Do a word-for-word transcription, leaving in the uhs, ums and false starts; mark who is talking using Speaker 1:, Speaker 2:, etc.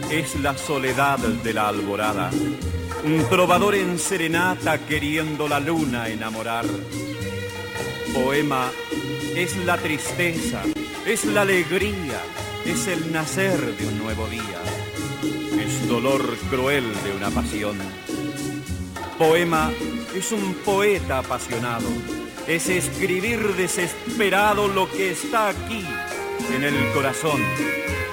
Speaker 1: es la soledad de la alborada, un trovador en serenata queriendo la luna enamorar. Poema es la tristeza, es la alegría, es el nacer de un nuevo día, es dolor cruel de una pasión. Poema es un poeta apasionado, es escribir desesperado lo que está aquí en el corazón.